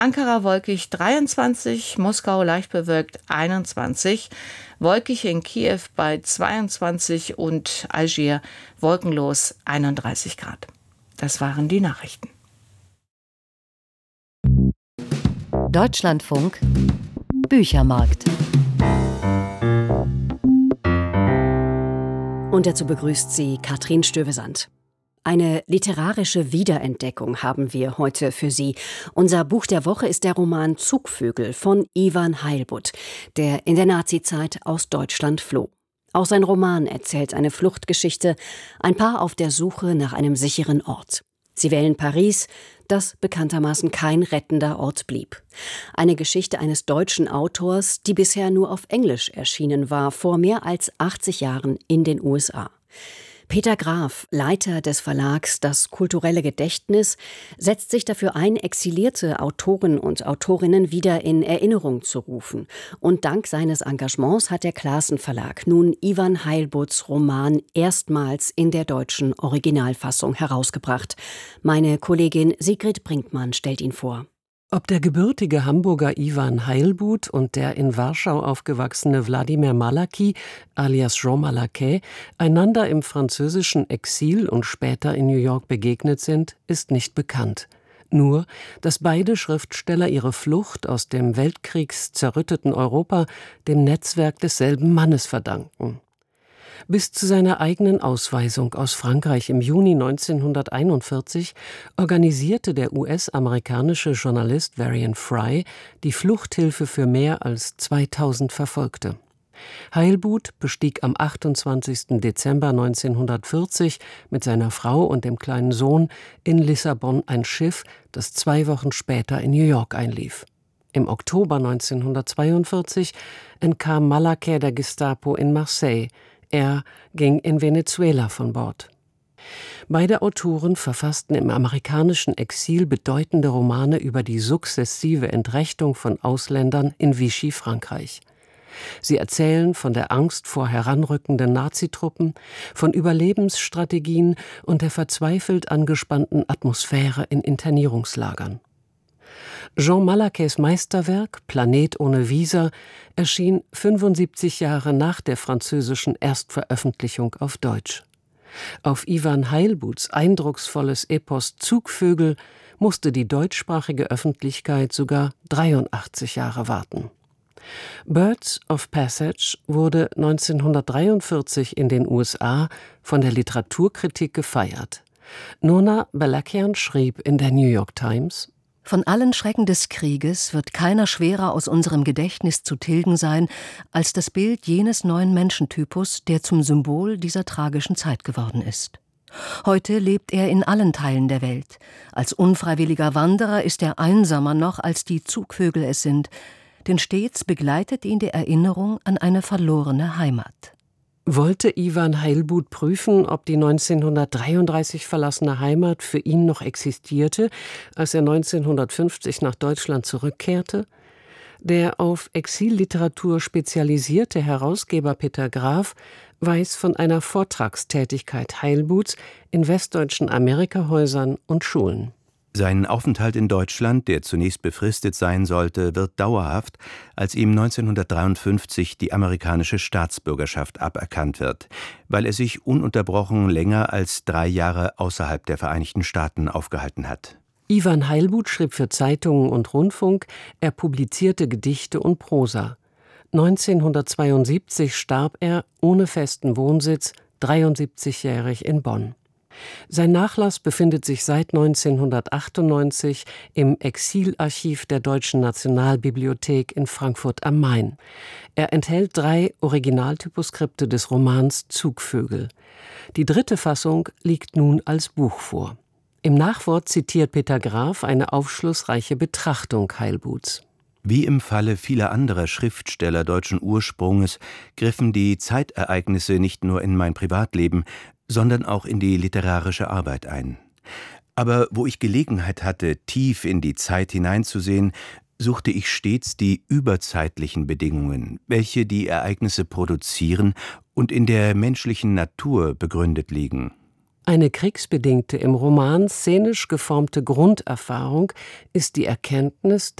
Ankara wolkig 23, Moskau leicht bewölkt 21, wolkig in Kiew bei 22 und Algier wolkenlos 31 Grad. Das waren die Nachrichten. Deutschlandfunk Büchermarkt. Und dazu begrüßt sie Katrin Stövesand. Eine literarische Wiederentdeckung haben wir heute für Sie. Unser Buch der Woche ist der Roman Zugvögel von Ivan Heilbut, der in der Nazizeit aus Deutschland floh. Auch sein Roman erzählt eine Fluchtgeschichte, ein Paar auf der Suche nach einem sicheren Ort. Sie wählen Paris, das bekanntermaßen kein rettender Ort blieb. Eine Geschichte eines deutschen Autors, die bisher nur auf Englisch erschienen war, vor mehr als 80 Jahren in den USA. Peter Graf, Leiter des Verlags Das kulturelle Gedächtnis, setzt sich dafür ein, exilierte Autoren und Autorinnen wieder in Erinnerung zu rufen. Und dank seines Engagements hat der Classen Verlag nun Ivan Heilbuts Roman erstmals in der deutschen Originalfassung herausgebracht. Meine Kollegin Sigrid Brinkmann stellt ihn vor. Ob der gebürtige Hamburger Ivan Heilbut und der in Warschau aufgewachsene Wladimir Malaky, alias Jean Malaquais, einander im französischen Exil und später in New York begegnet sind, ist nicht bekannt. Nur, dass beide Schriftsteller ihre Flucht aus dem weltkriegszerrütteten Europa dem Netzwerk desselben Mannes verdanken. Bis zu seiner eigenen Ausweisung aus Frankreich im Juni 1941 organisierte der US-amerikanische Journalist Varian Fry die Fluchthilfe für mehr als 2000 Verfolgte. Heilbut bestieg am 28. Dezember 1940 mit seiner Frau und dem kleinen Sohn in Lissabon ein Schiff, das 2 Wochen später in New York einlief. Im Oktober 1942 entkam Malaquais der Gestapo in Marseille. Er ging in Venezuela von Bord. Beide Autoren verfassten im amerikanischen Exil bedeutende Romane über die sukzessive Entrechtung von Ausländern in Vichy, Frankreich. Sie erzählen von der Angst vor heranrückenden Nazitruppen, von Überlebensstrategien und der verzweifelt angespannten Atmosphäre in Internierungslagern. Jean Malaquais Meisterwerk Planet ohne Visa erschien 75 Jahre nach der französischen Erstveröffentlichung auf Deutsch. Auf Ivan Heilbuts eindrucksvolles Epos Zugvögel musste die deutschsprachige Öffentlichkeit sogar 83 Jahre warten. Birds of Passage wurde 1943 in den USA von der Literaturkritik gefeiert. Nona Balakian schrieb in der New York Times: Von allen Schrecken des Krieges wird keiner schwerer aus unserem Gedächtnis zu tilgen sein, als das Bild jenes neuen Menschentypus, der zum Symbol dieser tragischen Zeit geworden ist. Heute lebt er in allen Teilen der Welt. Als unfreiwilliger Wanderer ist er einsamer noch, als die Zugvögel es sind, denn stets begleitet ihn die Erinnerung an eine verlorene Heimat. Wollte Ivan Heilbut prüfen, ob die 1933 verlassene Heimat für ihn noch existierte, als er 1950 nach Deutschland zurückkehrte? Der auf Exilliteratur spezialisierte Herausgeber Peter Graf weiß von einer Vortragstätigkeit Heilbuts in westdeutschen Amerikahäusern und Schulen. Sein Aufenthalt in Deutschland, der zunächst befristet sein sollte, wird dauerhaft, als ihm 1953 die amerikanische Staatsbürgerschaft aberkannt wird, weil er sich ununterbrochen länger als 3 Jahre außerhalb der Vereinigten Staaten aufgehalten hat. Ivan Heilbut schrieb für Zeitungen und Rundfunk, er publizierte Gedichte und Prosa. 1972 starb er, ohne festen Wohnsitz, 73-jährig in Bonn. Sein Nachlass befindet sich seit 1998 im Exilarchiv der Deutschen Nationalbibliothek in Frankfurt am Main. Er enthält 3 Originaltyposkripte des Romans Zugvögel. Die 3. Fassung liegt nun als Buch vor. Im Nachwort zitiert Peter Graf eine aufschlussreiche Betrachtung Heilbuts. Wie im Falle vieler anderer Schriftsteller deutschen Ursprunges griffen die Zeitereignisse nicht nur in mein Privatleben, sondern auch in die literarische Arbeit ein. Aber wo ich Gelegenheit hatte, tief in die Zeit hineinzusehen, suchte ich stets die überzeitlichen Bedingungen, welche die Ereignisse produzieren und in der menschlichen Natur begründet liegen. Eine kriegsbedingte, im Roman szenisch geformte Grunderfahrung ist die Erkenntnis,